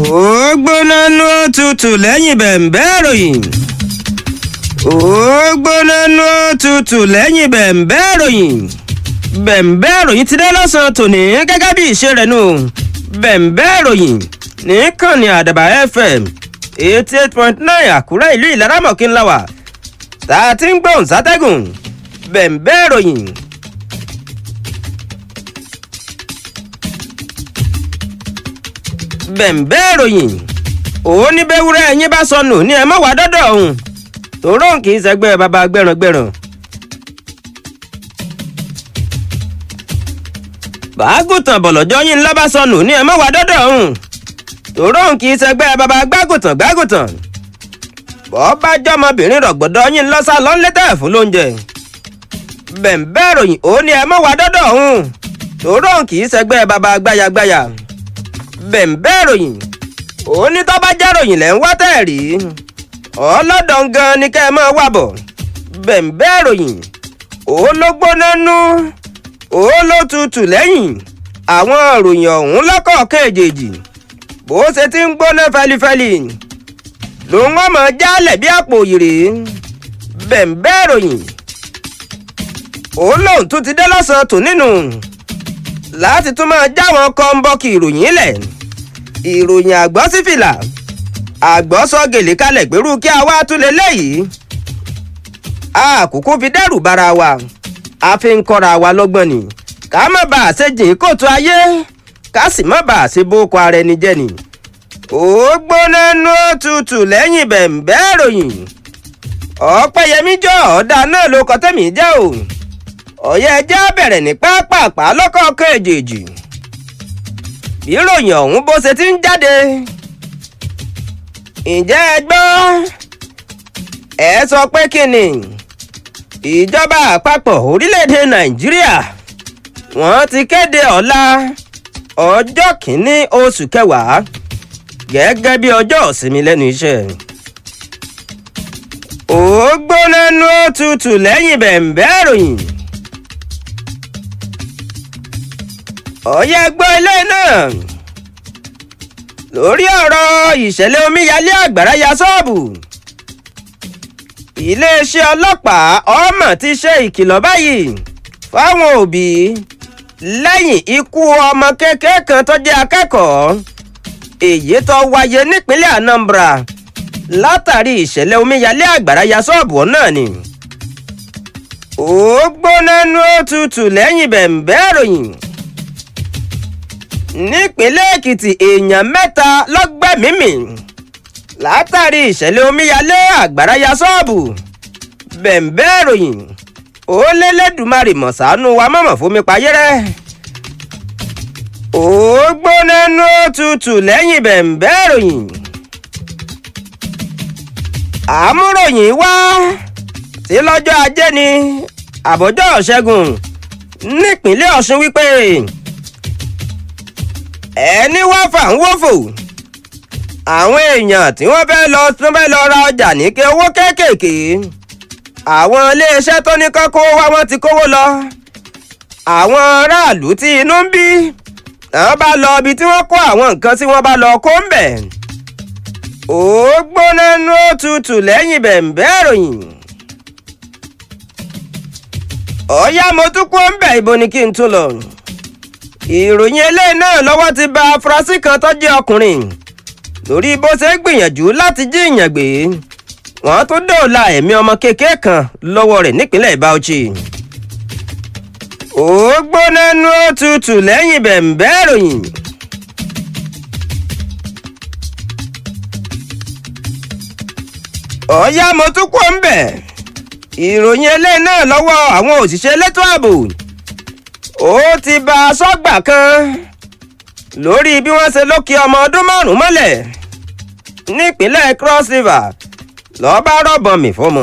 ó gbóná nú òtútù lẹ́yìn bẹ̀m̀bẹ́ ìròyìn. ó gbóná nú òtútù lẹ́yìn bẹ̀m̀bẹ́ ìròyìn. bẹ̀m̀bẹ́ ìròyìn ti dé lọ́sàn-án tòní gẹ́gẹ́ bí ìṣe rẹ̀ nù. bẹ̀m̀bẹ́ ìròyìn nìkànnì àdàbà FM 88.9 àkúrẹ́ ìlú ìlaramọ̀kín la wà tá a ti ń gbóhùn sátẹ́gùn. bẹ̀m̀bẹ́ ìròyìn. bẹ̀m̀bẹ́ ìròyìn òun ní bẹ́wúrẹ́ ẹ̀yìn bá sọnù ní ẹ má wá dọ́dọ̀ ọ̀hún tòró kì í ṣẹgbẹ́ bàbá gbẹ̀ràngbẹ̀ràn. bàágùtàn bọ̀lọ́jọ́ yín ńlá bá sọnù ní ẹ má wá dọ́dọ̀ ọ̀hún tòró kì í ṣẹgbẹ́ bàbá gbágùtàn. bọ́ bá jọmọbìnrin rọ̀gbọ̀dọ̀ yín lọ́sà lọ́nlẹ́tẹ̀ fún lóúnjẹ. bẹ̀m̀bẹ́ ìròyìn òun ní ẹ má wá dọ́dọ̀ ọ̀hún tòró kì í ṣẹgbẹ́ bàbá gbáyagbáya. bẹ̀m̀bẹ́ ìròyìn òun ní tó bá jẹ́ ròyìn lẹ́ ń wá tẹ́ẹ̀rí ọlọ́dọ̀ gan ni kẹ́ ẹ máa wà bọ̀. bẹ̀m̀bẹ́ ìròyìn òun ló gbóná nú òun ló tutù lẹ́yìn àwọn ròyìn ọ̀hún lọ́kọ̀ọ̀kan èjèèjì bó ṣe ti ń gbóná fẹlifẹli ló ń wọ́n mọ̀ jálẹ̀ bí àpò òyìrè. bẹ̀m̀bẹ́ ìròyìn òun lòun tún ti dé lọ́sàn-án tò nínú láti tún máa jáwọn kọ́ńbọ́ọ̀kì ìròyìn lẹ̀. ìròyìn àgbọ̀ sí fìlà àgbọ̀ sọ gèlè kalẹ̀ pẹ̀lú kí a wá tún lé léyìí. àkókò fi dẹ́rù bara wa a fi ń kọ́ra wa lọ́gbọ́n ni ká má bàa ṣe jìn kóòtù ayé ká sì má bàa ṣe bókọ ara ẹni jẹ́ ni. ó gbóná nú òtútù lẹ́yìn bẹ̀m̀bẹ́ ìròyìn. ọ̀pẹ̀yẹmí jọ ọ̀dà náà ló kọ́ tẹ̀mí jẹ́ o. ọ̀yẹ́ ẹjẹ́ bẹ̀rẹ̀ ní pápápá lọ́kọ̀ọ̀kan èjèèjì. ìròyìn ọ̀hún bó ṣe ti ń jáde. ǹjẹ́ ẹ gbọ́? ẹ sọ pé kí ni ìjọba àpapọ̀ orílẹ̀-èdè Nàìjíríà wọ́n ti kéde ọ̀la ọjọ́ kìíní oṣù kẹwàá gẹ́gẹ́ bí ọjọ́ ìsinmi lẹ́nu iṣẹ́. ó gbóná nú òtútù lẹ́yìn bẹ̀m̀bẹ́ ìròyìn. ọ̀yẹ́ gbọ́ ilé náà lórí ọ̀rọ̀ ìṣẹ̀lẹ̀ omíyalé àgbàrá ya ṣọ́ọ̀bù. iléeṣẹ́ ọlọ́pàá ọmọ ti ṣe ìkìlọ̀ báyìí fáwọn òbí lẹ́yìn ikú ọmọ kékeré kan tó jẹ́ akẹ́kọ̀ọ́ èyí tó wáyé nípínlẹ̀ Anambra látàrí ìṣẹ̀lẹ̀ omíyalé àgbàrá ya ṣọ́ọ̀bù náà ni. ó gbóná nú òtútù lẹ́yìn bẹ̀m̀bẹ́ ìròyìn. nípínlẹ̀ Èkìtì èèyàn mẹ́ta ló gbẹ́mìí látàrí ìṣẹ̀lẹ̀ omíyalé àgbàrá ya ṣọ́ọ̀bù. bẹ̀m̀bẹ́ ìròyìn ó lélẹ́dùmarè mọ̀sánú wa mọ̀mọ̀ fomi payẹ́rẹ́. ó gbóná nú òtútù lẹ́yìn bẹ̀m̀bẹ́ ìròyìn. àmúròyìn wá sí lọ́jọ́ ajé ni àbọ̀jọ́ ṣẹ́gun nípínlẹ̀ Ọ̀ṣun wípé ẹni wá fà ń wófò àwọn èèyàn tí wọ́n fẹ́ lọ ra ọjà ní kí owó kéékèèké àwọn iléeṣẹ́ tó ní kán kó wá wọ́n ti kówó lọ. àwọn aráàlú tí inú ń bí wọ́n bá lọ ibi tí wọ́n kó àwọn nǹkan tí wọ́n bá lọ kó ń bẹ̀. ó gbóná nú òtútù lẹ́yìn bẹ̀m̀bẹ́ ìròyìn. ọ̀yá mo tún kó ń bẹ̀ ibo ni kí n tún lọ. ìròyìn eléyìí náà lọ́wọ́ ti bá afurasí kan tó jẹ́ ọkùnrin lórí bó ṣe gbìyànjú láti jí ìyàn gbé. wọ́n tún dóòlà ẹ̀mí ọmọ kékeré kan lọ́wọ́ rẹ̀ nípínlẹ̀ Bauchi. ó gbóná nú òtútù lẹ́yìn bẹ̀m̀bẹ́ ìròyìn. ọ̀yá mo tún kó ń bẹ̀. ìròyìn eléyìí náà lọ́wọ́ àwọn òṣìṣẹ́ elétò ààbò ó ti bá aṣọ́gbà kan lórí bí wọ́n ṣe ló kì ọmọ ọdún 5 mọ́lẹ̀ nípínlẹ̀ Cross River lọ́ọ́ bá rọ̀bọ̀n mi fọ́mọ.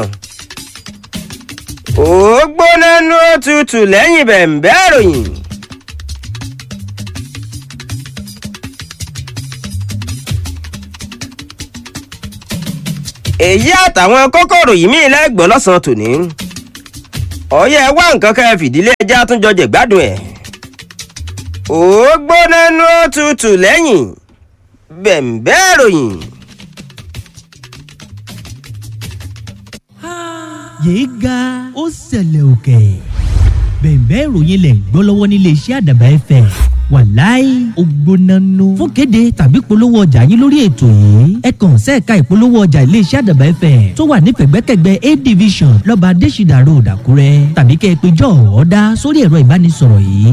ó gbóná nú òtútù lẹ́yìn bẹ̀m̀bẹ́ ìròyìn. èyí àtàwọn kókòrò yìí mí lẹ́gbọ̀ọ́ lọ́sàn-án tòní. ọ̀yẹ́ wá nǹkan kẹ́ fìdílé ẹja tún jọ jẹ̀gbádùn ẹ̀. ó gbóná nú òtútù lẹ́yìn bẹ̀m̀bẹ́ ìròyìn. yéé ga ó ṣẹlẹ̀ òkè bẹ̀m̀bẹ́ ìròyìn lẹ̀ ń gbọ́ lọ́wọ́ nílé iṣẹ́ àdàbà ẹ̀fẹ̀ wàláì ògbónánú fún kéde tàbí polówó ọjà yín lórí ètò yìí ẹ kàn sẹ́ẹ̀ka ìpolówó ọjà ilé iṣẹ́ àdàbà ẹ̀fẹ̀ tó wà ní pẹ̀gbẹ́kẹ̀gbẹ́ A division lọ́ba adésìdà road àkúrẹ́ tàbí kẹ́ ẹ pé jọ́ ọ̀ọ́dá sórí ẹ̀rọ ìbánisọ̀rọ̀ yìí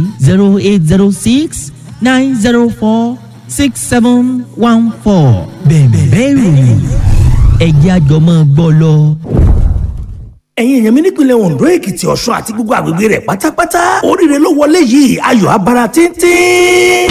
08069046714 bẹ̀m̀bẹ́ ìròyìn ẹ̀jẹ̀ àjọmọ́ gbọ́ lọ. ẹ̀yin èèyàn mi nípìnlẹ̀ Ondo Èkìtì Ọ̀ṣun àti gbogbo àgbègbè rẹ̀ pátápátá oríire ló wọlé yìí ayọ̀ abara tíntín.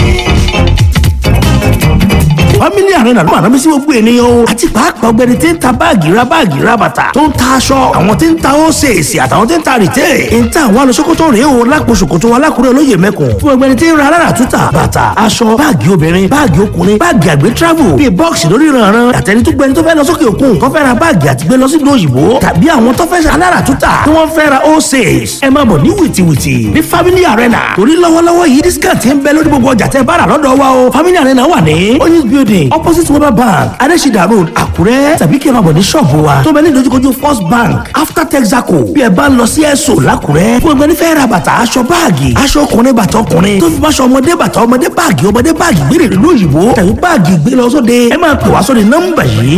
Family Arena ló máa rán mi sí gbogbo ènìyàn o àti pàápàá ọgbẹ́ni tí ń ta báàgì ra bàtà tó ń ta aṣọ àwọn tí ń ta ósèèsì àtàwọn tí ń ta rìtẹ́ ń ta àwọn alọ́sọ́kótó rèé o lápò ṣòkòtò alákùrẹ́ olóyè mẹ́kùn fún ọgbẹ́ni tí ń ra alára túta bàtà aṣọ báàgì obìnrin báàgì ọkùnrin báàgì àgbẹ̀ travel bíi bọ́ọ̀sì lórí ìrànràn àtẹni tó gbẹni tó fẹ́ lọ sókè òkun tó fẹ́ ra báàgì àti gbé lọ sí ìlú òyìnbó tàbí àwọn tó fẹ́ alára túta tí wọ́n fẹ́ ra ósèès ẹ máa bọ̀ ní wìtìwìtì ní Family Arena torí lọ́wọ́lọ́wọ́ yìí discount ń bẹ lórí gbogbo ọjà tẹ́ bá rà lọ́dọ̀ wa o Family Arena wà ní oyinz building opposite Weber Bank Adesida Road Àkúrẹ́ tàbí kí ẹ máa bọ̀ ní ṣọ́ọ̀bù wa tó bẹ ní ìdojúkojú First Bank after Texaco bí ẹ bá ń lọ sí ẹ̀sọ́ l'Àkúrẹ́ fún ẹgbẹ́ nífẹ̀ẹ́ ra bàtà aṣọ báàgì aṣọ ọkùnrin bàtà ọkùnrin tó fi bá aṣọ ọmọdé bàtà ọmọdé báàgì gbére ìlú òyìnbó tàbí báàgì gbé lọ sóde ẹ máa pè wá sórí nọ́mbà yìí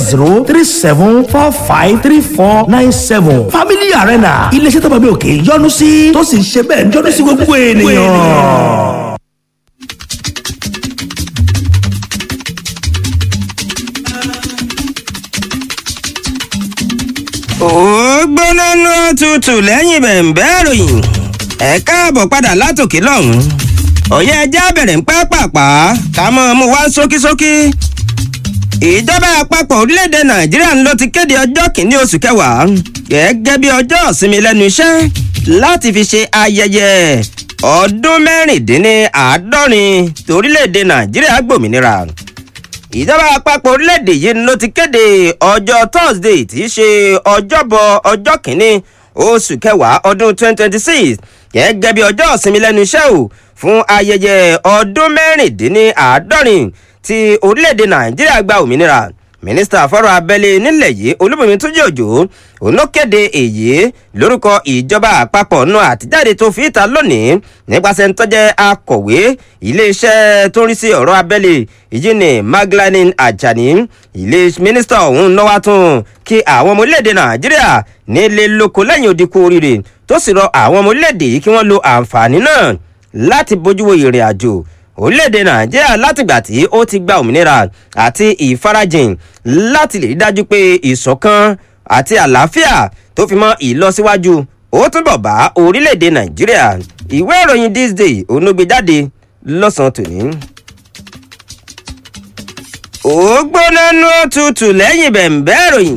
08037453497 Family Arena iléeṣẹ́ tó bá bí òkè yọ́nú sí tó sì ń ṣe bẹ́ẹ̀ yọ́nú sí gbogbo ènìyàn. ó gbóná ná tutù lẹ́yìn bẹ̀m̀bẹ́ ìròyìn ẹ káàbọ̀ padà látòkè lọ́hùn-ún ọ̀yẹ́ ẹja bẹ̀rẹ̀ ń pàápàá ká mọ́ mú wá ṣókíṣókí. ìjọba àpapọ̀ orílẹ̀-èdè nàìjíríà ló ti kéde ọjọ́ kìíní oṣù kẹwàá gẹ́gẹ́ bí ọjọ́ ìsinmi lẹ́nu iṣẹ́ láti fi ṣe ayẹyẹ ọdún mẹ́rìndínláàádọ́rin torílẹ̀-èdè nàìjíríà gbòmìnira. ìjọba àpapọ̀ orílẹ̀-èdè yìí ló ti kéde ọjọ́ Thursday tí í ṣe ọjọ́bọ̀ ọjọ́ kìíní oṣù kẹwàá ọdún 2026 gẹ́gẹ́ bí ọjọ́ ìsinmi lẹ́nu iṣẹ́ o fún ayẹyẹ ọdún mẹ́rìndínláàádọ́rin tí orílẹ̀-èdè nàìjíríà gba òmìnira. mínísítà fọ́rọ̀ abẹ́lé nílẹ̀ yìí olúbùnmi túnjí òjò òun ló kéde èyí lórúkọ ìjọba àpapọ̀ náà àtijáde tó fi ìta lónìí nípasẹ̀ ń tọ́jẹ́ akọ̀wé iléeṣẹ́ tó ń rí sí ọ̀rọ̀ abẹ́lé ìyí ni Magdalene Ajani ilé mínísítà ọ̀hún lọ́wọ́ tún kí àwọn ọmọ orílẹ̀-èdè nàìjíríà nílé lóko lẹ́yìn odi kú oríire tó sì rọ àwọn ọmọ orílẹ̀-èdè yìí kí wọ́n lo àǹfààní náà láti bójú wo ìrìn àjò orílẹ̀-èdè nàìjíríà látìgbà tí ó ti gba òmìnira àti ìfarajìn láti lè rí dájú pé ìṣọ̀kan àti àlàáfíà tó fi mọ́ ìlọsíwájú ó túbọ̀ bá orílẹ̀-èdè nàìjíríà. ìwé ìròyìn This Day onúgbé jáde lọ́sàn-án tòní. ó gbóná nú tutù lẹ́yìn bẹ̀m̀bẹ́ ìròyìn.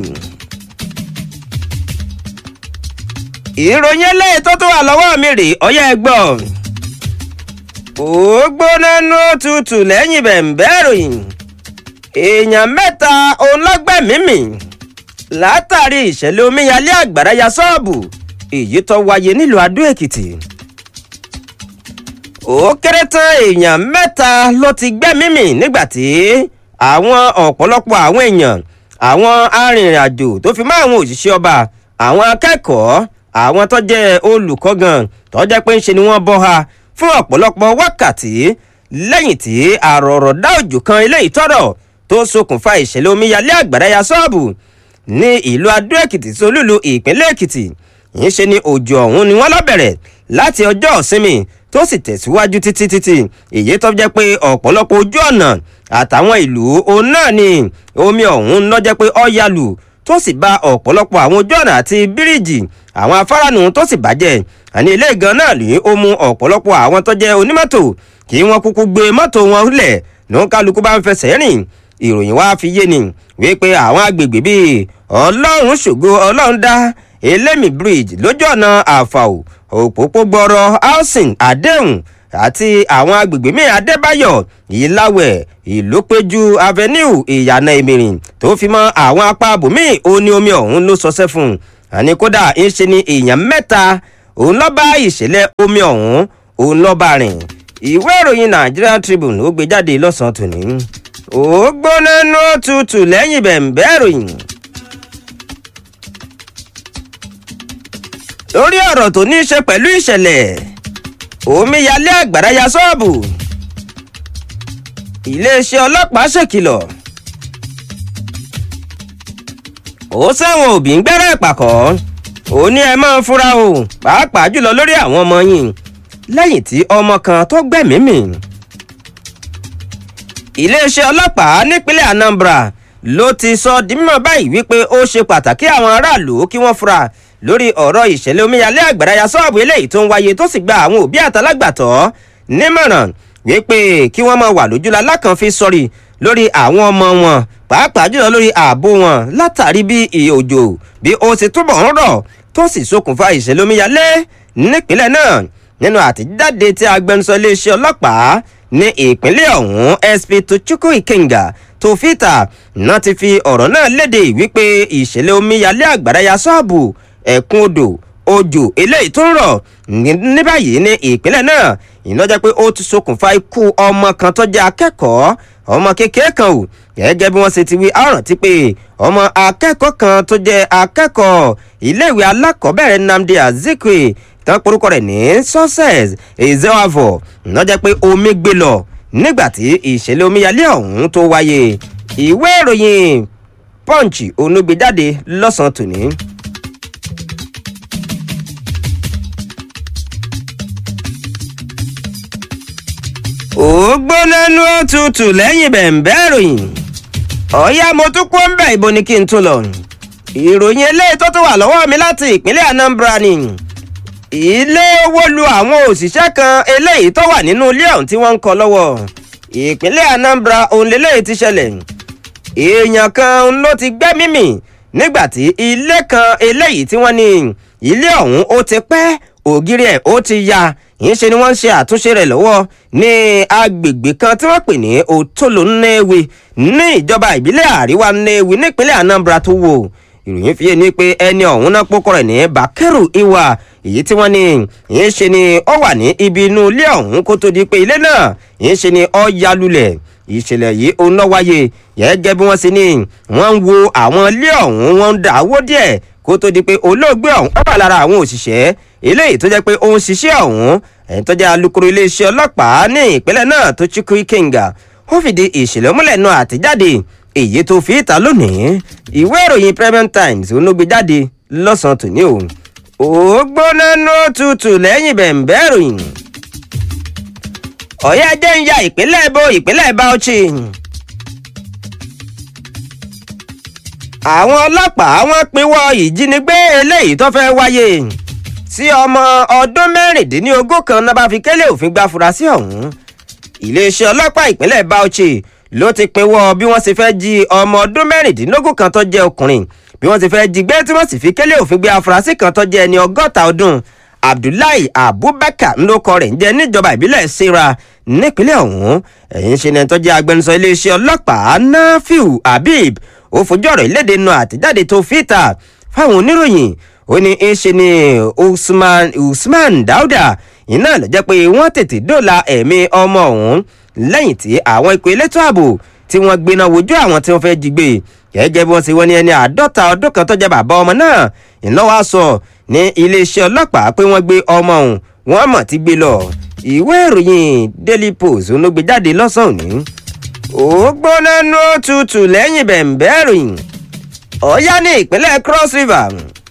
ìròyìn eléyìí tó wà lọ́wọ́ mi rèé ọ̀yá ẹgbọ́n. ó gbóná nú tutù lẹ́yìn bẹ̀m̀bẹ́ ìròyìn. èèyàn mẹ́ta ọlọ́gbẹ̀mímì látàrí ìṣẹ̀lẹ̀ omíyalé àgbàrá ya ṣọ́ọ̀bù èyí tó wáyé nílùú Adó Èkìtì. ó kéré tán èèyàn mẹ́ta ló ti gbẹ́mímì nígbà tí àwọn ọ̀pọ̀lọpọ̀ àwọn èèyàn àwọn arìnrìn-àjò tó fi mọ́ àwọn òṣìṣẹ́ ọba àwọn akẹ́kọ̀ọ́ àwọn tó jẹ́ olùkọ́ gan tó jẹ́ pé ń ṣe ni wọ́n bọ́ ha fún ọ̀pọ̀lọpọ̀ wákàtí lẹ́yìn tí àrọ̀rọ̀dá òjò kan eléyìí tọ́rọ̀ tó ṣokùnfà ìṣẹ̀lẹ̀ omíyalé àgbàrá ya ṣọ́ọ̀bù ní ìlú Adó Èkìtì sólúlù ìpínlẹ̀ Èkìtì. yìí ṣe ni òjò ọ̀hún ni wọ́n lọ bẹ̀rẹ̀ láti ọjọ́ ìsinmi tó sì tẹ̀síwájú títí èyí tó jẹ́ pé ọ̀pọ̀lọpọ̀ ojú ọ̀nà àtàwọn ìlú òun náà ni omi ọ̀hún ló jẹ́ pé ó yalù tó sì bà ọ̀pọ̀lọpọ̀ àwọn ojú ọ̀nà àti bíríìjì àwọn afárànù tó sì bàjẹ́. àní ilé gan náà ni ó mú ọ̀pọ̀lọpọ̀ àwọn tó jẹ́ onímọ́tò kí wọ́n kúkú gbé mọ́tò wọn lẹ̀ ní kálukú bá ń fẹsẹ̀ rìn. ìròyìn wá fi yé ni wípé àwọn agbègbè bíi Ọlọ́run ṣògo Ọlọ́run dá Elemi Bridge lójú ọ̀nà Àfàò òpópó gbọ́rọ̀ housing Àdéhùn àti àwọn agbègbè míì Adébáyọ̀ Ìláwẹ̀ Ìlópéjú Avenue Ìyànà Ìmìrìn tó fi mọ́ àwọn apá abòmíì ó ní omi ọ̀hún ló ṣọṣẹ́ fún un. àní kódà ń ṣe ni èèyàn mẹ́ta òun ló bá ìṣẹ̀lẹ̀ omi ọ̀hún òun ló bá rìn. ìwé ìròyìn Nigerian Tribune ó gbé jáde lọ́sàn-án tòní ó gbóná nú tutù lẹ́yìn bẹ̀m̀bẹ́ ìròyìn. lórí ọ̀rọ̀ tó ní í ṣe pẹ̀lú ìṣẹ̀lẹ̀ omíyalé àgbàrá ya ṣọ́ọ̀bù iléeṣẹ́ ọlọ́pàá ṣèkìlọ̀ ó sẹ́wọ̀n òbí ń gbẹ́rẹ́ ìpàkọ́ ó ní ẹ máa ń fura o pàápàá jùlọ lórí àwọn ọmọ yín lẹ́yìn tí ọmọ kan tó gbẹ̀mí mì. iléeṣẹ́ ọlọ́pàá nípínlẹ̀ Anambra ló ti sọ di mímọ̀ báyìí wípé ó ṣe pàtàkì àwọn aráàlú kí wọ́n fura lórí ọ̀rọ̀ ìṣẹ̀lẹ̀ omíyalé àgbàrá ya ṣọ́ọ̀bù eléyìí tó ń wáyé tó sì gba àwọn òbí àtàlágbàtọ́ nímọ̀ràn wípé kí wọ́n máa wà lójúlá lákànfi sọ̀rí lórí àwọn ọmọ wọn pàápàá jùlọ lórí ààbò wọn látàrí bí òjò bí ó ti túbọ̀ ń rọ̀ tó sì ṣokùnfà ìṣẹ̀lẹ̀ omíyalé nípínlẹ̀ náà. nínú àtijáde tí agbẹnusọ iléeṣẹ́ ọlọ́pàá ní ìpínlẹ̀ ọ̀hún SP Tochukwu Ikenga tó fìtà náà ti fi ọ̀rọ̀ náà léde wípé ìṣẹ̀lẹ̀ omíyalé àgbàrá ya ṣọ́ọ̀bù ẹ̀kún odò òjò eléyìí tó ń rọ̀ ní báyìí ní ìpínlẹ̀ náà ìnájẹ́ pé ó ti ṣokùnfà ikú ọmọ kan tó jẹ́ akẹ́kọ̀ọ́ ọmọ kékeré kan ò gẹ́gẹ́ bí wọ́n ṣe ti wí àrántí pé ọmọ akẹ́kọ̀ọ́ kan tó jẹ́ akẹ́kọ̀ọ́ iléèwé alákọ̀ọ́bẹ̀rẹ̀ Nnamdi Azikiwe tán porúkọ rẹ̀ ní Success Ezeofor ìnájẹ́ pé omi gbé lọ nígbà tí ìṣẹ̀lẹ̀ omíyalé ọ̀hún tó wáyé. ìwé ìròyìn Punch onúgbèjáde lọ́sàn-án tòní. ó gbóná nú òtútù lẹ́yìn bẹ̀m̀bẹ́ ìròyìn ọ̀yá mo tún kó ń bẹ̀ ibo ni kí n tún lọ. ìròyìn eléyìí tó tún wà lọ́wọ́ mi láti ìpínlẹ̀ Anambra ni ilé owó lu àwọn òṣìṣẹ́ kan eléyìí tó wà nínú ilé ọ̀hún tí wọ́n ń kọ́ lọ́wọ́. ìpínlẹ̀ Anambra òun lélẹ́yìí ti ṣẹlẹ̀ èèyàn kan ló ti gbẹ́mí mì nígbà tí ilé kan eléyìí tí wọ́n ní ilé ọ̀hún ó ti pẹ́ ògiri ẹ̀ ó ti ya ìṣe ni wọ́n ń ṣe àtúnṣe rẹ̀ lọ́wọ́ ní agbègbè kan tí wọ́n pè ní Otolo Nnewi ní ìjọba ìbílẹ̀ àríwá Nnewi nípínlẹ̀ Anambra tó wò. ìròyìn fi yé ni pé ẹni ọ̀hún náà pókọ rẹ̀ ní Bakeru Iwa èyí tí wọ́n ní ìṣe ni ó wà ní ibi inú ilé ọ̀hún kó tó di pé ilé náà ìṣe ni ó ya lulẹ̀. ìṣẹ̀lẹ̀ yìí ó ná wáyé gẹ́gẹ́ bí wọ́n ṣe ní wọ́n ń wo àwọn ilé ọ̀hún wọ́n ń dà wó díẹ̀ kó tó di pé olóògbé ọ̀hún wà lára àwọn òṣìṣẹ́ eléyìí tó jẹ́ pé ó ń ṣiṣẹ́ ọ̀hún ẹni tó jẹ́ alukoro iléeṣẹ́ ọlọ́pàá ní ìpínlẹ̀ náà Tochukwu Ikenga ó fìdí ìṣẹ̀lẹ̀ múlẹ̀ náà àtijáde èyí tó fi ìta lónìí. ìwé ìròyìn Premium Times onúgbé jáde lọ́sàn-án tòní o. ó gbóná nú tutù lẹ́yìn bẹ̀m̀bẹ́ ìròyìn. ọ̀yá jẹ́ ń ya ìpínlẹ̀ Bauchi. àwọn ọlọ́pàá wọ́n pinwọ́ ìjínigbé eléyìí tó fẹ́ wáyé sí ọmọ ọdún mẹ́rìndínlógún kan náà bá fi kélé òfin gba afurasí ọ̀hún. iléeṣẹ́ ọlọ́pàá ìpínlẹ̀ Bauchi ló ti pinwọ́ bí wọ́n ṣe fẹ́ jí ọmọ ọdún mẹ́rìndínlógún kan tó jẹ́ ọkùnrin bí wọ́n ṣe fẹ́ jí gbé tí wọ́n sì fi kélé òfin gbé afurasí kan tó jẹ́ ẹni 60 ọdún Abdullahi Abubakar ńlọkọ rẹ̀ ń jẹ́ níjọba ìbílẹ̀ Sera nípínlẹ̀ ọ̀hún. ẹ̀yìn ṣe ni tó jẹ́ agbẹnusọ iléeṣẹ́ ọlọ́pàá Nafiu Habib ó fojú ọ̀rọ̀ ìlédè nu àtijáde tó fìtà fáwọn oníròyìn ó ní í ṣe ni Usman Dauda iná ló jẹ́ pé wọ́n tètè dóòlà ẹ̀mí ọmọ ọ̀hún lẹ́yìn tí àwọn ikọ̀ elétò ààbò tí wọ́n gbéná wojú àwọn tí wọ́n fẹ́ jí gbé gẹ́gẹ́ bí wọ́n ti wọ́n ní ẹni 50 ọdún kan tó jẹ́ bàbá ọmọ náà ìnáwó sọ ní iléeṣẹ́ ọlọ́pàá pé wọ́n gbé ọmọ ọ̀hún wọ́n mọ̀ ti gbé lọ. ìwé ìròyìn Daily Post ló gbé jáde lọ́sàn-án òní. ó gbóná nú tutù lẹ́yìn bẹ̀m̀bẹ́ ìròyìn ọ̀yá ní ìpínlẹ̀ Cross River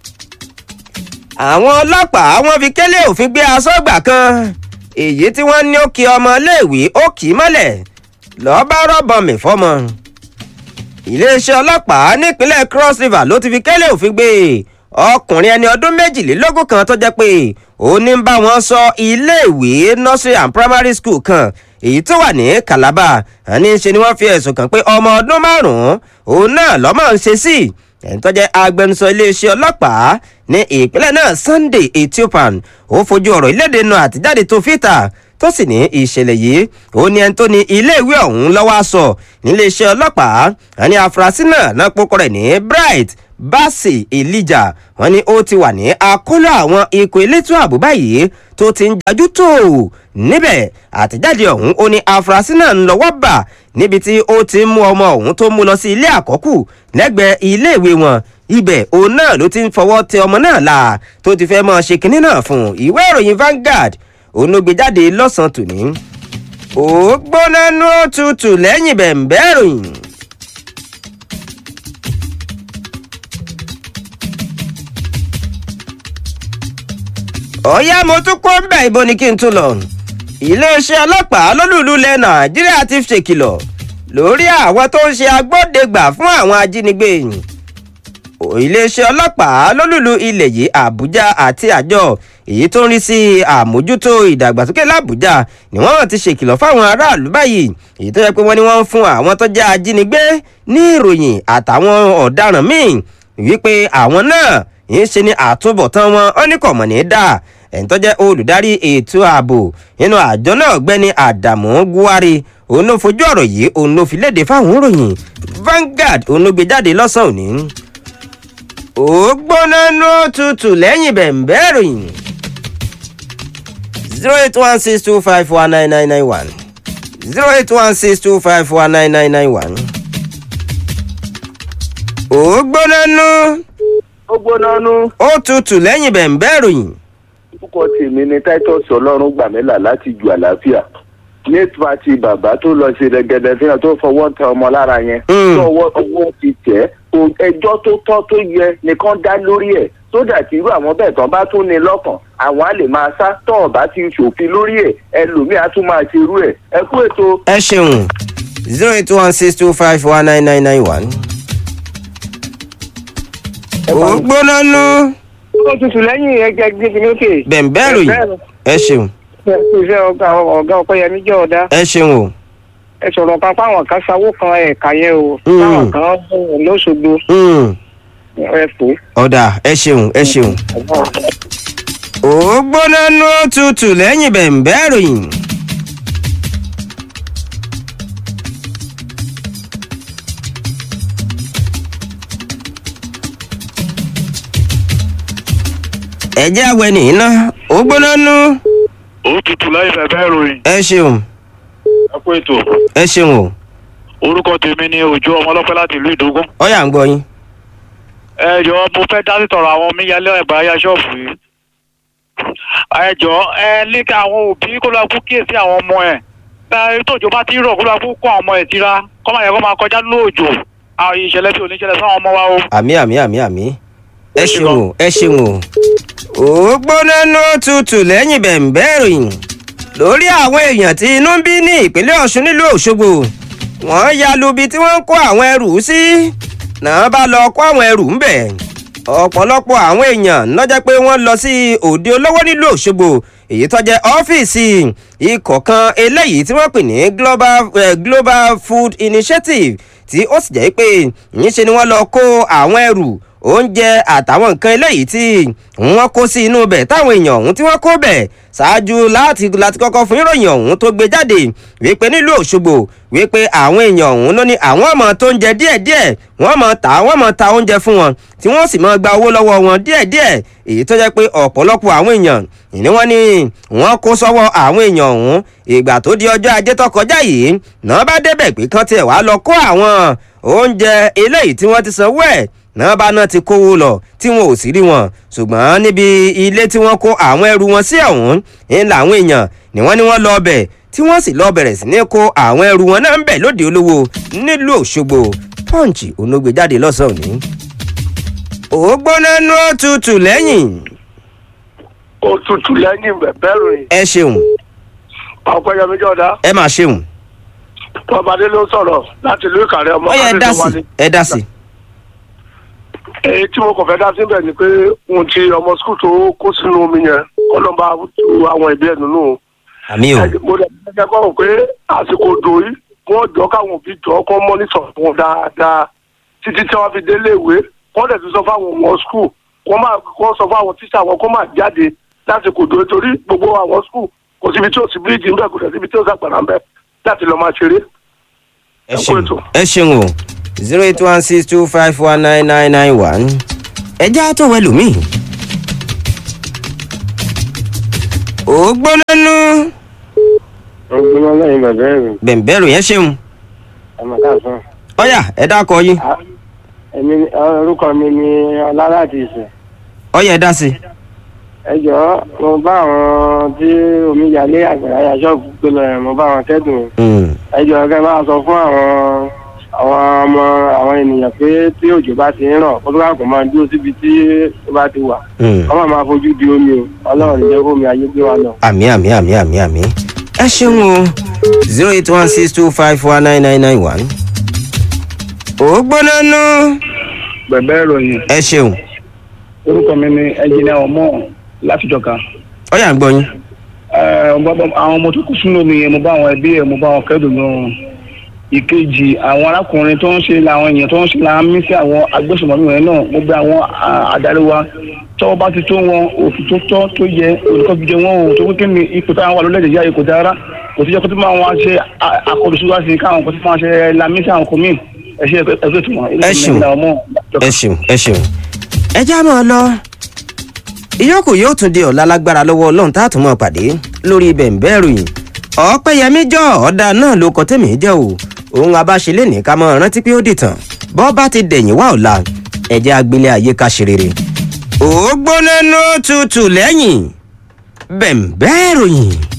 àwọn ọlọ́pàá wọ́n fi kélé òfin gbé aṣọ́gbà kan èyí tí wọ́n ní ó kì ọmọléèwé ó kì í mọ́lẹ̀ lọ́ọ́ bá rọ́bọ̀mì fọ́mọ. iléeṣẹ́ ọlọ́pàá nípínlẹ̀ Cross River ló ti fi kélé òfin gbé ọkùnrin ẹni ọdún 22 kan tó jẹ́ pé ó ní ń bá wọn ṣọ́ iléèwé nursery and primary school kan èyí tó wà ní Calabar. àní ṣe ni wọ́n fi ẹ̀sùn kàn pé ọmọ ọdún 5 òun náà lọ́mọ ń ṣe sí ẹni tó jẹ́ agbẹnusọ iléeṣẹ́ ọlọ́pàá ní ìpínlẹ̀ náà Sunday Ethiopian ó fojú ọ̀rọ̀ ìlédè nu àtijáde tó fìtà tó sì ní ìṣẹ̀lẹ̀ yìí ó ní ẹni tó ní iléèwé ọ̀hún lọ́wọ́ aṣọ níléeṣẹ́ ọlọ́pàá àní afurasí náà pókọ rẹ̀ ní Bright Basi Elijah wọ́n ní ó ti wà ní àkóló àwọn ikọ̀ elétò ààbò báyìí tó ti ń jajú tó níbẹ̀ àtẹ̀jáde ọ̀hún ó ní afurasí náà ń lọ́wọ́ bà níbi tí ó ti ń mú ọmọ ọ̀hún tó mú lọ sí ilé àkọ́kù lẹ́gbẹ̀ẹ́ iléèwé wọn ibẹ̀ òun náà ló ti ń fọwọ́ tẹ ọmọ náà la tó ti fẹ́ mọ́ ṣe kinní náà fún ìwé ìròyìn Vanguard òun ló gbé jáde lọ́sàn-án tòní ó gbóná nú òtútù lẹ́yìn bẹ̀m̀bẹ́ ìròyìn. ọ̀yá mo tún kó ń bẹ̀ ibo ni kí n tún lọ. iléeṣẹ́ ọlọ́pàá lólùlú ilẹ̀ Nàìjíríà ti ṣèkìlọ̀ lórí àwọn tó ń ṣe agbódegbà fún àwọn ajínigbé. iléeṣẹ́ ọlọ́pàá lólùlú ilẹ̀ yìí Àbújá àti àjọ èyí tó ń rí sí àmójútó ìdàgbàsókè l'Àbújá ni wọ́n ti ṣèkìlọ̀ fáwọn aráàlú báyìí èyí tó yẹ pé wọ́n ní wọ́n ń fún àwọn tó jẹ́ ajínigbé ní ìròyìn àtàwọn ọ̀daràn míì wípé àwọn náà ń ṣe ní àtúbọ̀tán wọn ó ní kọ̀mọ̀ ní dáa ẹni tó jẹ́ olùdarí ètò ààbò nínú àjọ náà Ọ̀gbẹ́ni Àdàmú Gúwárì òun ló fojú ọ̀rọ̀ yìí òun ló fi léde fáwọn òròyìn Vanguard òun ló gbé jáde lọ́sàn-án òní. ó gbóná nú òtútù lẹ́yìn bẹ̀m̀bẹ́ ìròyìn 08162549991 08162549991. ó gbóná nú ó tutù lẹ́yìn bẹ̀m̀bẹ́ ìròyìn. orúkọ tèmi ni Titus Ọlọ́rungbàmílà láti ju àlàáfíà nípa ti bàbá tó lọ sí rẹ̀gẹ̀dẹ̀ fihàn tó fọwọ́ tẹ ọmọ lára yẹn tó ọwọ́ ti tẹ̀ ẹjọ́ tó tọ́ tó yẹ nìkan dá lórí ẹ̀ sódà tí irú àwọn bẹ́ẹ̀ tán bá tún ní lọ́kàn àwọn á lè máa sá tọ́ ọ̀bá ti ṣòfin lórí ẹ̀ ẹlòmíì á tún máa ṣe irú ẹ̀ ẹ kú ètò. ẹ ṣeun 08162549991. ó gbóná nú. ó tutù lẹ́yìn ẹgbẹ́ gbígbin lókè. bẹ̀m̀bẹ́ ìròyìn ẹ ṣeun. iṣẹ́ ọ̀gá Ọpẹ́yẹmí jẹ́ ọ̀dá. ẹ ṣeun o. ẹ sọ̀rọ̀ kan fáwọn kan sanwó kan ẹ̀ka yẹn o. fáwọn kan lọ́sọ̀gbọ̀. ẹ fò. ọ̀dà ẹ ṣeun ẹ ṣeun. ó gbóná nú tutù lẹ́yìn bẹ̀m̀bẹ́ ìròyìn. ẹ jẹ́ àwẹ̀ nìyí ná ó gbóná nú. ó tutù láyé bẹ̀bẹ̀ ìròyìn. ẹ ṣeun. ẹ kú ètò. ẹ ṣeun o. orúkọ tèmi ni Òjó Ọmọlọ́pẹ́ láti ìlú Ìdógún. ọ̀yà ń gbọ́ yín. ẹ jọ̀ọ́ mo fẹ́ dá sí tọrọ àwọn omíyalé ẹ̀báyà ṣọ́ọ̀bù yìí. ẹ jọ̀ọ́ ẹ ní kí àwọn òbí kó lọ kú kíyèsí àwọn ọmọ ẹ̀. tójò bá ti rọ̀ kó lọ kú kó àwọn ọmọ ẹ̀ tira kọ́ máa yẹ kó máa kọjá lóòjò. àwọn ìṣẹ̀lẹ̀ tí ò ní ṣẹlẹ̀ sáwọn ọmọ wa o. àmì ẹ ṣeun o ẹ ṣeun o. ó gbóná nú tutù lẹ́yìn bẹ̀m̀bẹ́ ìròyìn lórí àwọn èèyàn tí inú ń bí ní ìpínlẹ̀ Ọ̀ṣun nílùú Òṣogbo wọ́n ya lu ibi tí wọ́n ń kó àwọn ẹrù sí náà bá lọ kó àwọn ẹrù ń bẹ̀ ọ̀pọ̀lọpọ̀ àwọn èèyàn lọ́jọ́ pé wọ́n lọ sí òde olówó nílùú Òṣogbo èyí tó jẹ́ ọ́fíìsì ikọ̀ kan eléyìí tí wọ́n pè ní Global Food Initiative tí ó sì jẹ́ pé níṣe ni wọ́n lọ kó àwọn ẹrù oúnjẹ àtàwọn nǹkan eléyìí tí wọ́n kó sí inú bẹ̀ táwọn èèyàn ọ̀hún tí wọ́n kó bẹ̀ ṣáájú láti kọ́kọ́ fún ìròyìn ọ̀hún tó gbé jáde wípé nílùú Òṣogbo wípé àwọn èèyàn ọ̀hún ló ní àwọn ọmọ tó ń jẹ díẹ̀díẹ̀ wọ́n mọ̀ ta oúnjẹ fún wọn tí wọ́n sì mọ̀ gba owó lọ́wọ́ wọn díẹ̀díẹ̀ èyí tó jẹ́ pé ọ̀pọ̀lọpọ̀ àwọn èèyàn ni wọ́n ní wọ́n kó sọ́wọ́ àwọn èèyàn ọ̀hún ìgbà tó di ọjọ́ ajé tó kọjá yìí náà bá débẹ̀ pé kán tiẹ̀ wá lọ kó àwọn oúnjẹ eléyìí tí wọ́n ti sanwó ẹ̀ náà bá náà ti kówó lọ tí wọn ò sì rí wọn ṣùgbọ́n níbi ilé tí wọ́n kó àwọn ẹrù wọn sí ọ̀hún ń làwọn èèyàn ni wọ́n ní wọ́n lọ bẹ̀ tí wọ́n sì lọ bẹ̀rẹ̀ sí ní kó àwọn ẹrù wọn náà ń bẹ̀ lóde olówó nílùú Òṣogbo Punch onógbè jáde lọ́sàn-án ní. ó gbóná nú òtútù lẹ́yìn. òtútù lẹ́yìn bẹ̀bẹ̀ ìròyìn. ẹ ṣeun. Ọpẹ́yẹmí jẹ́ ọ̀dá. ẹ máa ṣeun. Babadé ló sọ̀rọ̀ láti ìlú Ìkàrẹ́ ọmọ ọyẹ ẹ dá sí. èyí tí mo kàn fẹ́ dá síbẹ̀ ni pé ohun tí ọmọ skul tó kó sínú omi yẹn kọ́ ló ń bá tu àwọn ìbí ẹ̀ nínú. àmì o. mo dẹ̀ fẹ́ kọ́ pé àsìkò odò yìí wọ́n jọ káwọn òbí jọ kọ́ mọ́nítọ̀ wọn dáadáa títí tí wọ́n fi délé ìwé wọ́n dẹ̀ ti sọ fáwọn ọmọ skul wọ́n sọ fáwọn tíṣà wọn kó máa jáde lásìkò odò torí gbogbo àwọn skul kò síbi tí ò sí bíríìjì ń bẹ̀ kò dẹ̀ síbi tí ò sàgbàrà ń bẹ̀ láti lọ máa ṣeré. ẹ ṣeun o 08162519991 ẹjẹ́ tó wẹ̀ lómi. ó gbóná nú. ó gbóná lẹ́yìn bẹ̀bẹ̀rù. bẹ̀m̀bẹ̀rù yẹn ṣeun. ọmọ káàsán. ọ̀yà ẹ dákọ yín. èmi orúkọ mi ni ọlá láti ìsìn. ọ̀yà ẹ dá sí. ẹ jọ̀ọ́ mo bá àwọn tí omíyalé àgbàláyà ṣọ́ọ̀bù gbé lọ rẹ̀ mo bá wọn kẹ́dùn. ẹ jọ̀ọ́ kẹ́ máa sọ fún àwọn ọmọ àwọn ènìyàn pé tí òjò bá ti ń rọ̀ kó tó bá kò máa dúró síbi tí ó bá ti wà. wọ́n máa fojú di omi o ọlọ́run ní jẹ́ kó mi ayé gbé wa lọ. àmì ẹ ṣeun o 08162519991 ó gbóná nú. bẹ̀bẹ̀ ìròyìn. ẹ ṣeun. orúkọ mi ni ẹnjìnìá ọmọ láti jọka. ọ̀yà ń gbọ́ yín. àwọn ọmọ tó kù sínú omi yẹn mo bá àwọn ẹbí ẹ mo bá wọn kẹ́dùn náà. ìkejì àwọn arákùnrin tó ń ṣe làwọn èèyàn tó ń ṣe làwọn mí sí àwọn agbésùnmọ̀mí yẹn náà mo bẹ̀ àwọn adarí wa tọ́wọ́ bá ti tó wọn òfin tó tọ́ tó yẹ olùkọ́ fi jẹ wọn o tó kí ni ipò táwọn wà lólẹ́dẹ̀ yá ipò dára kò sí jẹ́ kó tó máa wọn ṣe akọlùsùwà sí káwọn kò tó máa ṣe lamí sí àwọn kòmí ẹ ṣe ẹgbẹ́ tó wọn. ẹ ṣeun ẹ já mọ́ ọ lọ ìyókù yóò tún di ọ̀la lágbára lọ́wọ́ ọlọ́run tá a tún mọ́ pàdé lórí bẹ̀ǹbẹ̀ ìròyìn ọ̀pẹ̀yẹmí jọ ọ̀dà náà ló kọ́ tèmi jẹ́ o òun abáṣelé ní ká mọ́ rántí pé ó dìtàn bọ́ bá ti dẹ̀yìn wá ọ̀la ẹ̀jẹ̀ agbélé ayé ká ṣe rere ó gbóná ní ó tutù lẹ́yìn bẹ̀ǹbẹ̀ ìròyìn.